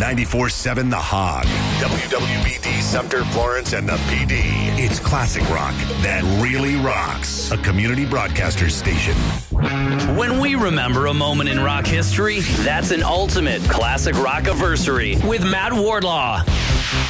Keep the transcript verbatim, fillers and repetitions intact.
ninety-four seven The Hog, W W B D Sumter, Florence, and the P D. It's classic rock that really rocks. A community broadcaster station. When we remember a moment in rock history, that's an ultimate classic rock-iversary with Matt Wardlaw.